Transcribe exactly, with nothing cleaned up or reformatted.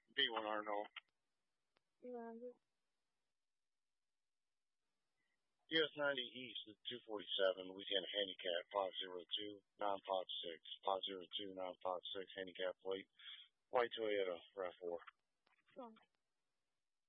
B one Arnold. Roger. U S ninety East is two forty-seven, Louisiana handicap five zero two nine five six, five zero two nine five six handicap plate, white Toyota, R A V four. Roger.